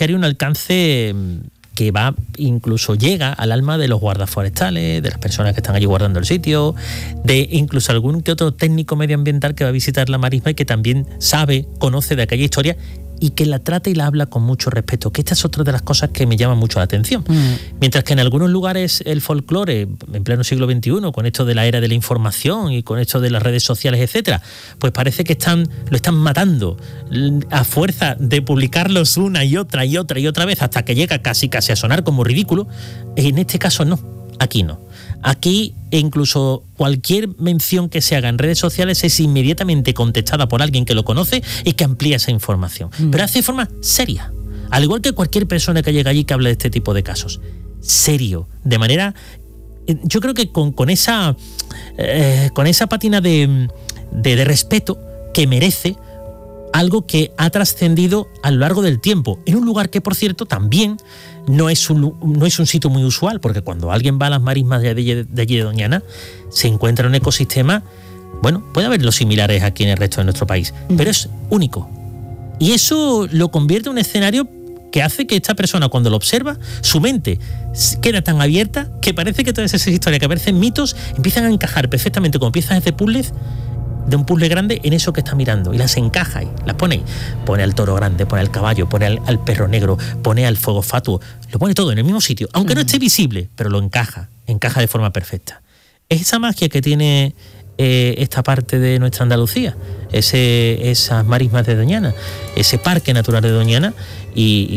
beneficiario un alcance que va, incluso llega al alma de los guardas forestales, de las personas que están allí guardando el sitio, de incluso algún que otro técnico medioambiental que va a visitar la marisma y que también conoce de aquella historia y que la trata y la habla con mucho respeto, que esta es otra de las cosas que me llama mucho la atención. Mientras que en algunos lugares el folclore, en pleno siglo XXI, con esto de la era de la información y con esto de las redes sociales, etcétera, pues parece que lo están matando a fuerza de publicarlos una y otra y otra y otra vez hasta que llega casi a sonar como ridículo. En este caso no, aquí no. Aquí incluso cualquier mención que se haga en redes sociales es inmediatamente contestada por alguien que lo conoce y que amplía esa información. Pero hace de forma seria. Al igual que cualquier persona que llega allí que hable de este tipo de casos. Serio. De manera... Yo creo que con esa pátina de respeto que merece algo que ha trascendido a lo largo del tiempo. En un lugar que, por cierto, también no es un sitio muy usual, porque cuando alguien va a las marismas de allí de Doñana, se encuentra un ecosistema, bueno, puede haber los similares aquí en el resto de nuestro país, pero es único. Y eso lo convierte en un escenario que hace que esta persona, cuando lo observa, su mente queda tan abierta que parece que todas esas historias que parecen mitos empiezan a encajar perfectamente como piezas de puzzles, de un puzzle grande, en eso que está mirando, y las encaja y las pone ahí. Pone al toro grande, pone al caballo, pone al perro negro, pone al fuego fatuo, lo pone todo en el mismo sitio, aunque no esté visible, pero lo encaja de forma perfecta. Es esa magia que tiene esta parte de nuestra Andalucía, esas marismas de Doñana, ese parque natural de Doñana, y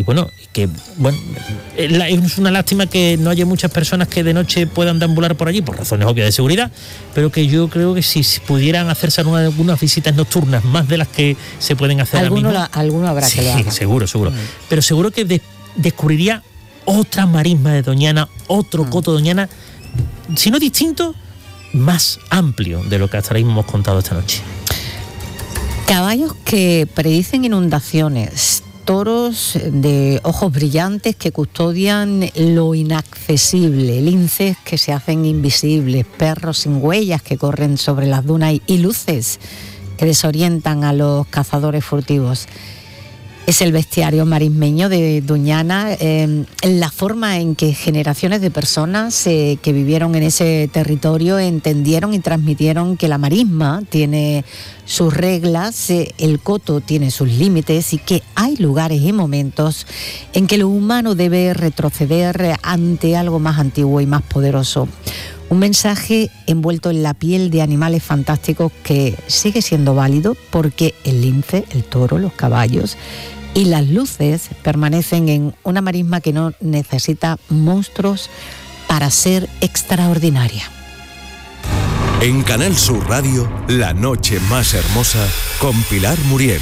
es una lástima que no haya muchas personas que de noche puedan deambular por allí por razones obvias de seguridad, pero que yo creo que si pudieran hacerse algunas visitas nocturnas más de las que se pueden hacer ahora mismo, alguno habrá que lo haga. Seguro. Pero seguro que descubriría otra marisma de Doñana, otro coto de Doñana, si no distinto, más amplio de lo que hasta ahora mismo hemos contado esta noche. Caballos que predicen inundaciones, toros de ojos brillantes que custodian lo inaccesible, linces que se hacen invisibles, perros sin huellas que corren sobre las dunas y luces que desorientan a los cazadores furtivos. Es el bestiario marismeño de Doñana, la forma en que generaciones de personas que vivieron en ese territorio entendieron y transmitieron que la marisma tiene sus reglas, el coto tiene sus límites y que hay lugares y momentos en que lo humano debe retroceder ante algo más antiguo y más poderoso. Un mensaje envuelto en la piel de animales fantásticos que sigue siendo válido porque el lince, el toro, los caballos y las luces permanecen en una marisma que no necesita monstruos para ser extraordinaria. En Canal Sur Radio, La Noche Más Hermosa con Pilar Muriel.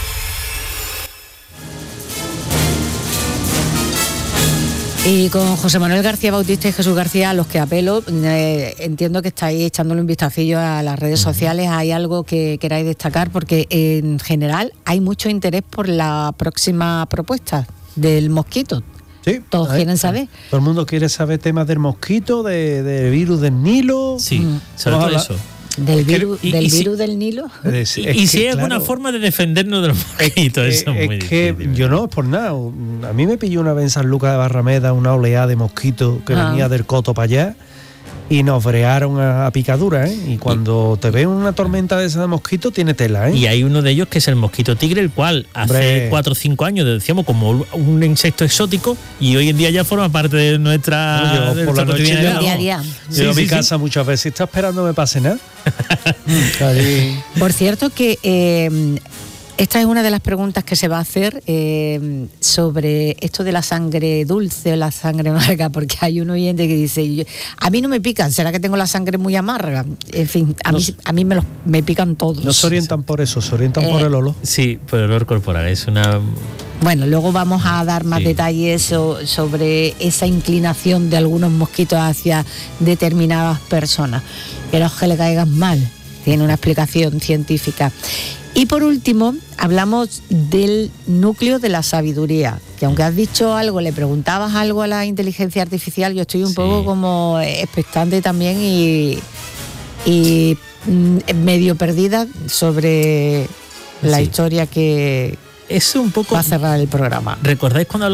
Y con José Manuel García Bautista y Jesús García, a los que apelo, entiendo que estáis echándole un vistacillo a las redes sociales. ¿Hay algo que queráis destacar? Porque en general hay mucho interés por la próxima propuesta del mosquito. Sí, todos quieren saber. Todo el mundo quiere saber temas del mosquito, del virus del Nilo. Sí, sobre todo eso. Del virus del Nilo. Y si hay alguna forma de defendernos de los mosquitos, eso es muy difícil. Yo no, es por nada. A mí me pilló una vez en San Lucas de Barrameda una oleada de mosquitos que venía del coto para allá y nos brearon a picadura, ¿eh? Y cuando te ven una tormenta de esa de mosquitos, tiene tela, ¿eh? Y hay uno de ellos que es el mosquito tigre, el cual hace 4 o 5 años decíamos como un insecto exótico y hoy en día ya forma parte de nuestra por la noche día a día. Yo a mi casa muchas veces, si está esperando no me pase nada. Por cierto que esta es una de las preguntas que se va a hacer sobre esto de la sangre dulce o la sangre amarga, porque hay un oyente que dice, a mí no me pican, ¿será que tengo la sangre muy amarga? En fin, a mí me pican todos. No se orientan por eso, se orientan por el olor. Sí, por el olor corporal, es una... Bueno, luego vamos a dar más detalles sobre esa inclinación de algunos mosquitos hacia determinadas personas. Que no que le caigan mal, tiene una explicación científica. Y por último, hablamos del núcleo de la sabiduría, que aunque has dicho algo, le preguntabas algo a la inteligencia artificial, yo estoy un poco como expectante también y medio perdida sobre la historia que es un poco va a cerrar el programa. ¿Recordáis cuando